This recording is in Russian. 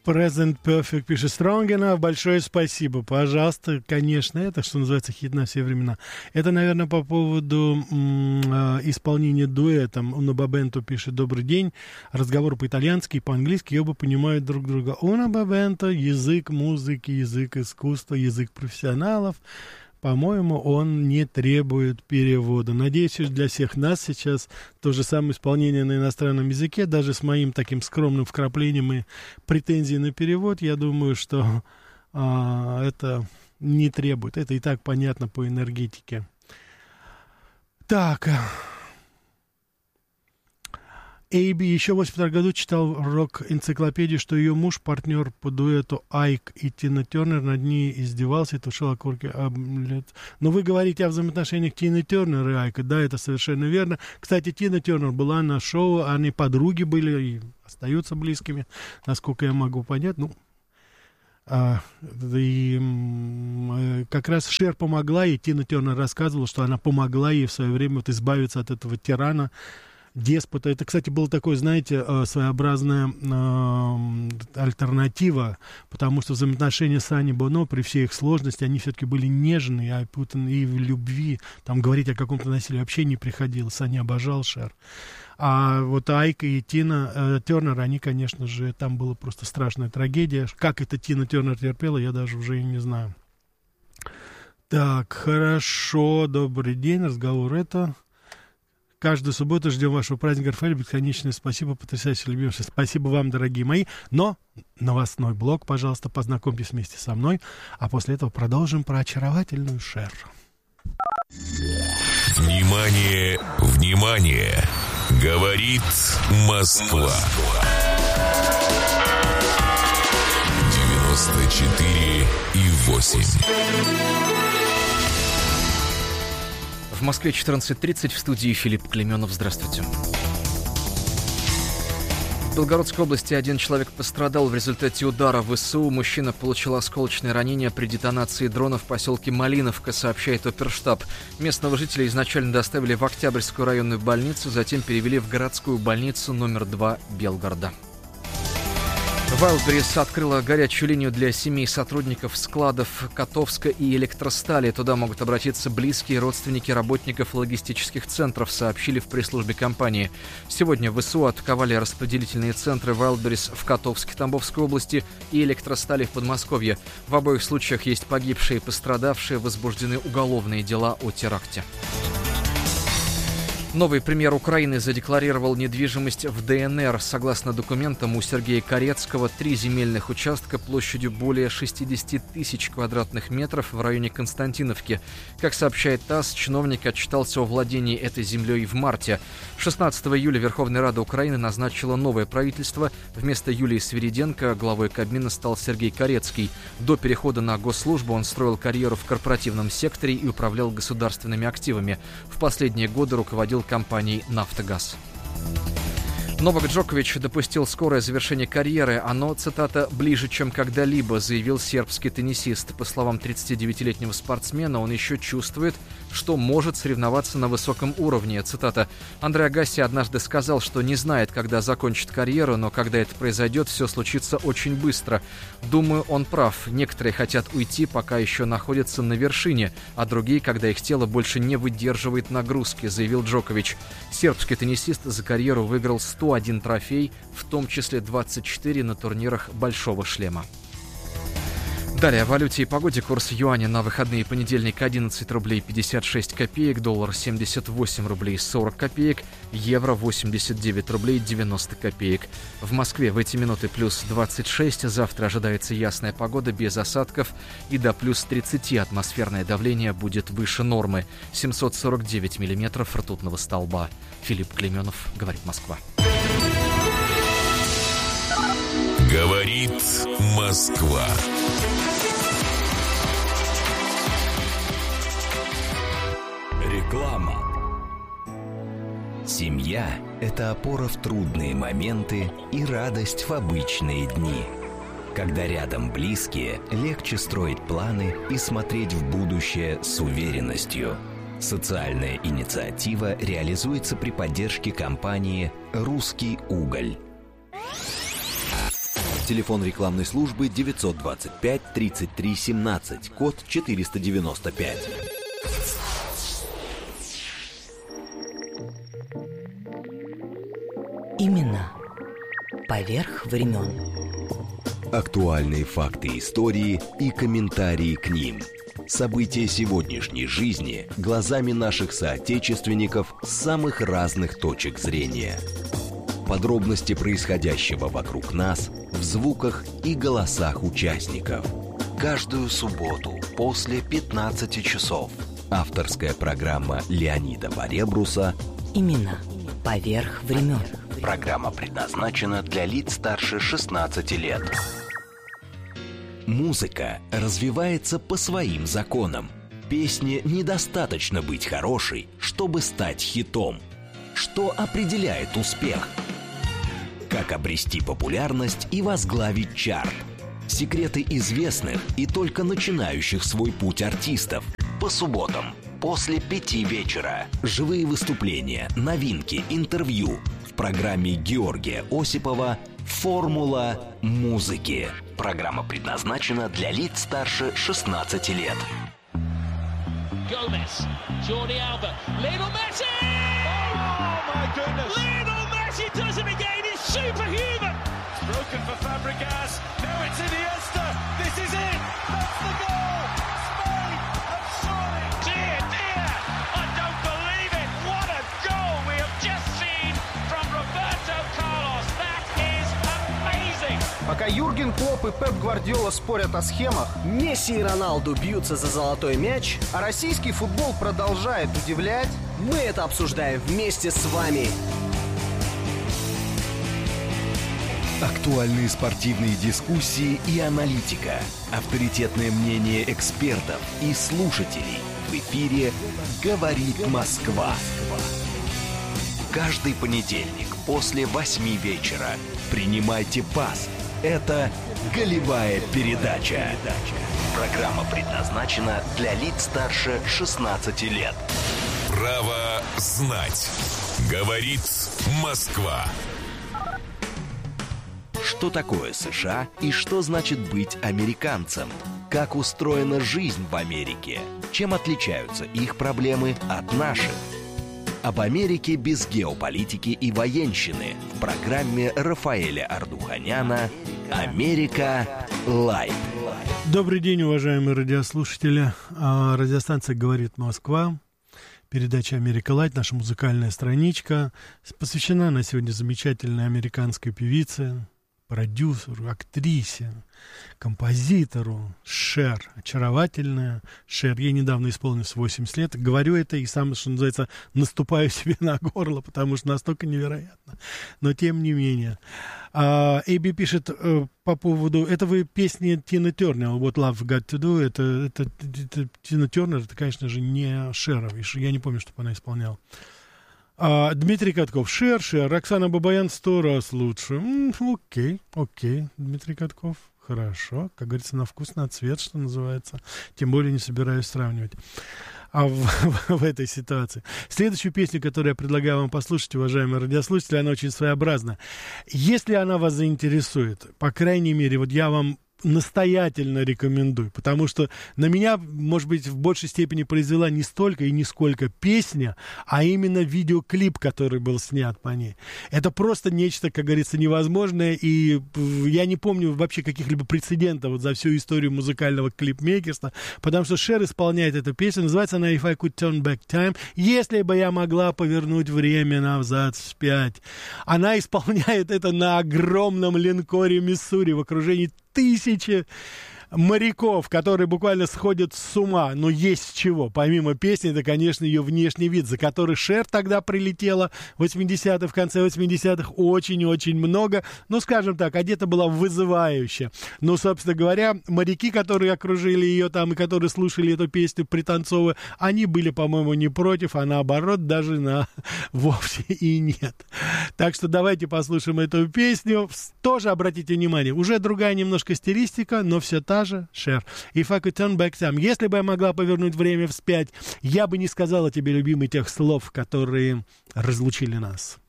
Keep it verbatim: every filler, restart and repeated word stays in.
Present Perfect пишет Strong Enough. Большое спасибо. Пожалуйста, конечно, это, что называется, хит на все времена. Это, наверное, по поводу м- исполнения дуэта. Уна Бабенто пишет «Добрый день». Разговор по-итальянски и по-английски, и оба понимают друг друга. Уна Бабенто — язык музыки, язык искусства, язык профессионалов. По-моему, он не требует перевода. Надеюсь, для всех нас сейчас то же самое исполнение на иностранном языке, даже с моим таким скромным вкраплением и претензией на перевод, я думаю, что а, это не требует. Это и так понятно по энергетике. Так. Эйби еще в восемьдесят втором году читал в рок-энциклопедии, что ее муж, партнер по дуэту Айк и Тина Тернер, над ней издевался и тушил окурки. Но вы говорите о взаимоотношениях Тины Тернер и Айка. Да, это совершенно верно. Кстати, Тина Тернер была на шоу, они подруги были и остаются близкими, насколько я могу понять. Ну, а, и как раз Шер помогла, и Тина Тернер рассказывала, что она помогла ей в свое время вот избавиться от этого тирана, деспота. Это, кстати, была такой, знаете, своеобразная э, альтернатива, потому что взаимоотношения с Анни Боно, при всей их сложности, они все-таки были нежные, а и в любви, там говорить о каком-то насилии вообще не приходилось. Анни обожал Шер. А вот Айк и Тина э, Тернер, они, конечно же, там была просто страшная трагедия. Как это Тина Тернер терпела, я даже уже и не знаю. Так, хорошо, добрый день, разговор это... Каждую субботу ждем вашего праздника Рафаэль. Бесконечное спасибо, потрясающе любимые. Спасибо вам, дорогие мои. Но новостной блок, пожалуйста, познакомьтесь вместе со мной. А после этого продолжим про очаровательную Шер. Внимание, внимание! Говорит Москва. девяносто четыре и восемь. В Москве четырнадцать тридцать, в студии Филипп Клеменов. Здравствуйте. В Белгородской области один человек пострадал в результате удара ВСУ. Мужчина получил осколочное ранение при детонации дрона в поселке Малиновка, сообщает оперштаб. Местного жителя изначально доставили в Октябрьскую районную больницу, затем перевели в городскую больницу номер два Белгорода. Wildberries открыла горячую линию для семей сотрудников складов Котовска и Электростали. Туда могут обратиться близкие родственники работников логистических центров, сообщили в пресс-службе компании. Сегодня ВСУ атаковали распределительные центры Wildberries в Котовске, Тамбовской области и Электростали в Подмосковье. В обоих случаях есть погибшие и пострадавшие, возбуждены уголовные дела о теракте. Новый премьер Украины задекларировал недвижимость в ДНР. Согласно документам, у Сергея Корецкого три земельных участка площадью более шестьдесят тысяч квадратных метров в районе Константиновки. Как сообщает ТАСС, чиновник отчитался о владении этой землей в марте. шестнадцатого июля Верховная Рада Украины назначила новое правительство. Вместо Юлии Свириденко главой Кабмина стал Сергей Корецкий. До перехода на госслужбу он строил карьеру в корпоративном секторе и управлял государственными активами. В последние годы руководил компанией «Нафтогаз». Новак Джокович допустил скорое завершение карьеры. Оно, цитата, «ближе, чем когда-либо», заявил сербский теннисист. По словам тридцатидевятилетнего спортсмена, он еще чувствует, что может соревноваться на высоком уровне. Цитата, «Андре Агаси однажды сказал, что не знает, когда закончит карьеру, но когда это произойдет, все случится очень быстро. Думаю, он прав. Некоторые хотят уйти, пока еще находятся на вершине, а другие, когда их тело больше не выдерживает нагрузки», заявил Джокович. Сербский теннисист за карьеру выиграл сто один трофей, в том числе двадцать четыре на турнирах «Большого шлема». Далее о валюте и погоде. Курс юаня на выходные: понедельник одиннадцать рублей пятьдесят шесть копеек, доллар семьдесят восемь рублей сорок копеек, евро восемьдесят девять рублей девяносто копеек. В Москве в эти минуты плюс двадцать шесть, завтра ожидается ясная погода без осадков и до плюс тридцати. Атмосферное давление будет выше нормы, семьсот сорок девять миллиметров ртутного столба. Филипп Клеменов, говорит Москва. Говорит Москва. Реклама. Семья – это опора в трудные моменты и радость в обычные дни. Когда рядом близкие, легче строить планы и смотреть в будущее с уверенностью. Социальная инициатива реализуется при поддержке компании «Русский уголь». Телефон рекламной службы девятьсот двадцать пять тридцать три семнадцать, код четыреста девяносто пять. Имена поверх времен. Актуальные факты истории и комментарии к ним. События сегодняшней жизни глазами наших соотечественников с самых разных точек зрения. Подробности происходящего вокруг нас в звуках и голосах участников. Каждую субботу после пятнадцати часов. Авторская программа Леонида Баребруса Имена поверх времен. Программа предназначена для лиц старше шестнадцати лет. Музыка развивается по своим законам. Песне недостаточно быть хорошей, чтобы стать хитом. Что определяет успех? Как обрести популярность и возглавить чарт? Секреты известных и только начинающих свой путь артистов. По субботам после пяти вечера. Живые выступления, новинки, интервью. В программе Георгия Осипова «Формула музыки». Программа предназначена для лиц старше шестнадцати лет. Gomez, Jordi Alba, Lionel Messi! Oh my goodness! Lionel Messi does it again. He's superhuman. It's broken for Fabregas. Now it's Iniesta. This is it. That's the goal. Spain have scored. Dear, dear, I don't believe it. What a goal we have just seen from Roberto Carlos. That is amazing. Пока Юрген Клопп и Пеп Гвардиола спорят о схемах, Месси и Роналду бьются за золотой мяч, а российский футбол продолжает удивлять, мы это обсуждаем вместе с вами. Актуальные спортивные дискуссии и аналитика. Авторитетное мнение экспертов и слушателей. В эфире «Говорит Москва». Каждый понедельник после восьми вечера принимайте пас. Это «Голевая передача». Программа предназначена для лиц старше шестнадцати лет. Право знать. Говорит Москва. Что такое США и что значит быть американцем? Как устроена жизнь в Америке? Чем отличаются их проблемы от наших? Об Америке без геополитики и военщины в программе Рафаэля Ардуханяна «Америка Лайв». Добрый день, уважаемые радиослушатели. Радиостанция «Говорит Москва». Передача «Америка Лайт», наша музыкальная страничка. Посвящена она сегодня замечательной американской певице, продюсеру, актрисе, композитору Шер. Очаровательная Шер. Ей недавно исполнилось восемьдесят лет. Говорю это и сам, что называется, наступаю себе на горло, потому что настолько невероятно. Но тем не менее. А, Эйби пишет э, по поводу... Это вы песни Тины Тернер, What Love Got To Do. Это, это, это Тина Тернер, это, конечно же, не Шер. Я не помню, чтобы она исполняла. А, Дмитрий Катков, Шер, Шер, Оксана Бабаян сто раз лучше. М, окей, окей, Дмитрий Катков, хорошо. Как говорится, на вкус, на цвет, что называется. Тем более не собираюсь сравнивать. А в, в, в этой ситуации. Следующую песню, которую я предлагаю вам послушать, уважаемые радиослушатели, она очень своеобразна. Если она вас заинтересует, по крайней мере, вот я вам настоятельно рекомендую, потому что на меня, может быть, в большей степени произвела не столько и не сколько песня, а именно видеоклип, который был снят по ней. Это просто нечто, как говорится, невозможное, и я не помню вообще каких-либо прецедентов вот за всю историю музыкального клипмейкерства, потому что Шер исполняет эту песню, называется она «If I Could Turn Back Time», «Если бы я могла повернуть время назад вспять». Она исполняет это на огромном линкоре «Миссури» в окружении тысячи моряков, которые буквально сходят с ума. Но есть с чего. Помимо песни, это, конечно, ее внешний вид, за который Шер тогда прилетела в восьмидесятых, в конце восьмидесятых очень-очень много. Ну, скажем так, одета была вызывающе. Но, собственно говоря, моряки, которые окружили ее там и которые слушали эту песню пританцовывая, они были, по-моему, не против, а наоборот, даже на вовсе и нет. Так что давайте послушаем эту песню. Тоже обратите внимание, уже другая немножко стилистика, но все та же Шер. If I could turn back time. Если бы я могла повернуть время вспять, я бы не сказала тебе, любимый, тех слов, которые разлучили нас.